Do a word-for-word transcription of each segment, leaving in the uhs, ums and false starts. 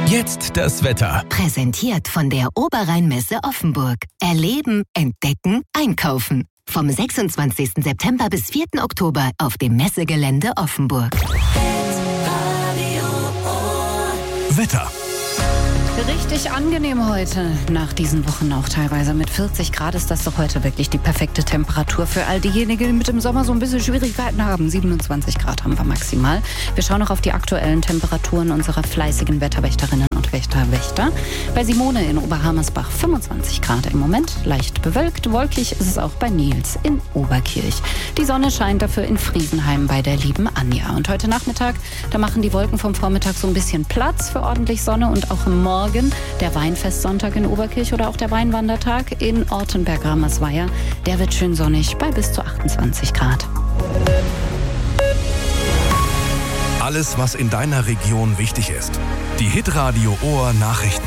Jetzt das Wetter. Präsentiert von der Oberrheinmesse Offenburg. Erleben, entdecken, einkaufen. Vom sechsundzwanzigsten September bis vierten Oktober auf dem Messegelände Offenburg. Wetter. Richtig angenehm heute, nach diesen Wochen auch teilweise. Mit vierzig Grad ist das doch heute wirklich die perfekte Temperatur für all diejenigen, die mit dem Sommer so ein bisschen Schwierigkeiten haben. siebenundzwanzig Grad haben wir maximal. Wir schauen noch auf die aktuellen Temperaturen unserer fleißigen Wetterwächterinnen und Wächter, Wächter. Bei Simone in Oberhammersbach fünfundzwanzig Grad im Moment, leicht bewölkt. Wolkig ist es auch bei Nils in Oberkirch. Die Sonne scheint dafür in Friesenheim bei der lieben Anja. Und heute Nachmittag, da machen die Wolken vom Vormittag so ein bisschen Platz für ordentlich Sonne und auch morgen der Weinfestsonntag in Oberkirch oder auch der Weinwandertag in Ortenberg-Ramersweier. Der wird schön sonnig bei bis zu achtundzwanzig Grad. Alles, was in deiner Region wichtig ist. Die Hitradio Ohr Nachrichten.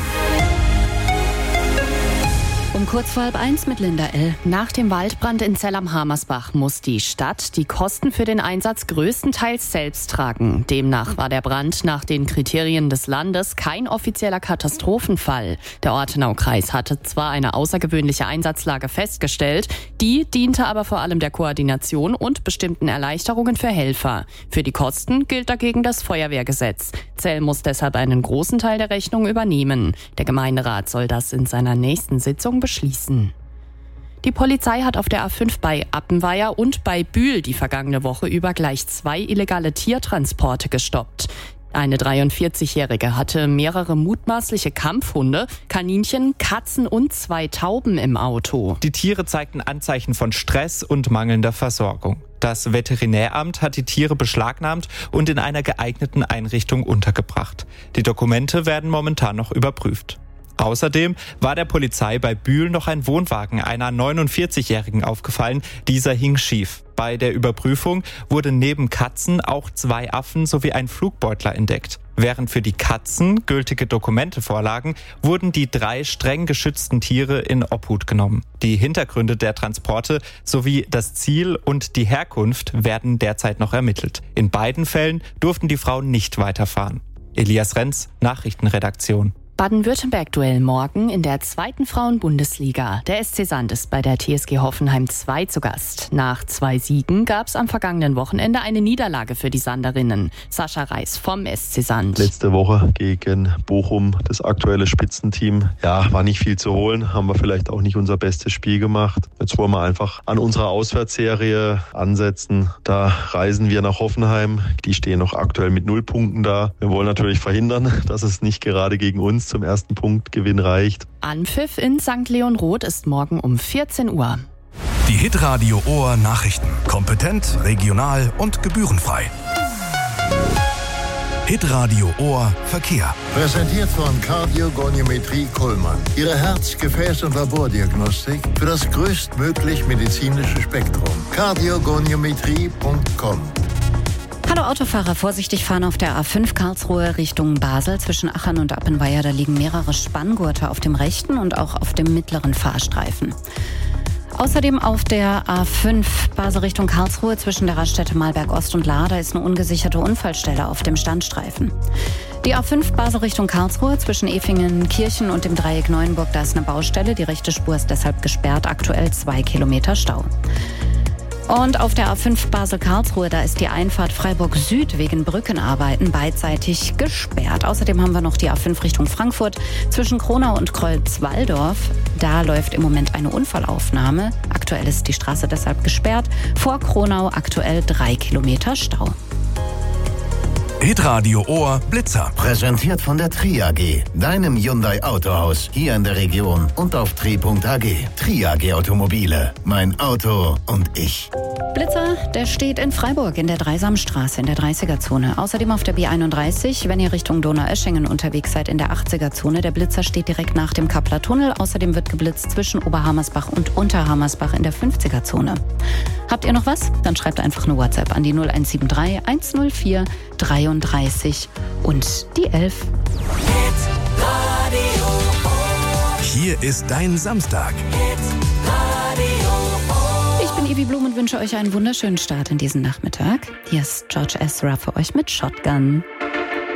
Um kurz vor halb eins mit Linda L. Nach dem Waldbrand in Zell am Hamersbach muss die Stadt die Kosten für den Einsatz größtenteils selbst tragen. Demnach war der Brand nach den Kriterien des Landes kein offizieller Katastrophenfall. Der Ortenaukreis hatte zwar eine außergewöhnliche Einsatzlage festgestellt, die diente aber vor allem der Koordination und bestimmten Erleichterungen für Helfer. Für die Kosten gilt dagegen das Feuerwehrgesetz. Zell muss deshalb einen großen Teil der Rechnung übernehmen. Der Gemeinderat soll das in seiner nächsten Sitzung beschließen. Die Polizei hat auf der A fünf bei Appenweier und bei Bühl die vergangene Woche über gleich zwei illegale Tiertransporte gestoppt. Eine dreiundvierzigjährige hatte mehrere mutmaßliche Kampfhunde, Kaninchen, Katzen und zwei Tauben im Auto. Die Tiere zeigten Anzeichen von Stress und mangelnder Versorgung. Das Veterinäramt hat die Tiere beschlagnahmt und in einer geeigneten Einrichtung untergebracht. Die Dokumente werden momentan noch überprüft. Außerdem war der Polizei bei Bühl noch ein Wohnwagen einer neunundvierzigjährigen aufgefallen. Dieser hing schief. Bei der Überprüfung wurden neben Katzen auch zwei Affen sowie ein Flugbeutler entdeckt. Während für die Katzen gültige Dokumente vorlagen, wurden die drei streng geschützten Tiere in Obhut genommen. Die Hintergründe der Transporte sowie das Ziel und die Herkunft werden derzeit noch ermittelt. In beiden Fällen durften die Frauen nicht weiterfahren. Elias Renz, Nachrichtenredaktion. Baden-Württemberg-Duell morgen in der zweiten Frauen-Bundesliga. Der S C Sand ist bei der T S G Hoffenheim zwei zu Gast. Nach zwei Siegen gab es am vergangenen Wochenende eine Niederlage für die Sanderinnen. Sascha Reis vom S C Sand. Letzte Woche gegen Bochum, das aktuelle Spitzenteam. Ja, war nicht viel zu holen, haben wir vielleicht auch nicht unser bestes Spiel gemacht. Jetzt wollen wir einfach an unserer Auswärtsserie ansetzen. Da reisen wir nach Hoffenheim. Die stehen noch aktuell mit null Punkten da. Wir wollen natürlich verhindern, dass es nicht gerade gegen uns zum ersten Punktgewinn reicht. Anpfiff in Sankt Leon Roth ist morgen um vierzehn Uhr. Die Hitradio Ohr Nachrichten. Kompetent, regional und gebührenfrei. Hitradio Ohr Verkehr. Präsentiert von Kardiogoniometrie Kuhlmann. Ihre Herz-, Gefäß- und Labordiagnostik für das größtmöglich medizinische Spektrum. kardiogoniometrie punkt com. Hallo Autofahrer, vorsichtig fahren auf der A fünf Karlsruhe Richtung Basel. Zwischen Achern und Appenweier, da liegen mehrere Spanngurte auf dem rechten und auch auf dem mittleren Fahrstreifen. Außerdem auf der A fünf Basel Richtung Karlsruhe zwischen der Raststätte Malberg Ost und Lahr, da ist eine ungesicherte Unfallstelle auf dem Standstreifen. Die A fünf Basel Richtung Karlsruhe zwischen Efingen, Kirchen und dem Dreieck Neuenburg, da ist eine Baustelle. Die rechte Spur ist deshalb gesperrt, aktuell zwei Kilometer Stau. Und auf der A fünf Basel-Karlsruhe, da ist die Einfahrt Freiburg Süd wegen Brückenarbeiten beidseitig gesperrt. Außerdem haben wir noch die A fünf Richtung Frankfurt zwischen Kronau und Kreuzwaldorf. Da läuft im Moment eine Unfallaufnahme. Aktuell ist die Straße deshalb gesperrt. Vor Kronau aktuell drei Kilometer Stau. Hitradio Ohr Blitzer. Präsentiert von der Tri A G, deinem Hyundai Autohaus, hier in der Region und auf tri punkt a g. Tri A G Automobile, mein Auto und ich. Blitzer, der steht in Freiburg in der Dreisamstraße in der dreißiger-Zone. Außerdem auf der B einunddreißig, wenn ihr Richtung Donaueschingen unterwegs seid, in der achtziger-Zone. Der Blitzer steht direkt nach dem Kappler Tunnel. Außerdem wird geblitzt zwischen Oberhammersbach und Unterhammersbach in der fünfziger-Zone. Habt ihr noch was? Dann schreibt einfach eine WhatsApp an die null eins sieben drei eins null vier dreiunddreißig und die elf. Hier ist dein Samstag. Ich bin Ivi Blum und wünsche euch einen wunderschönen Start in diesen Nachmittag. Hier ist George Ezra für euch mit Shotgun.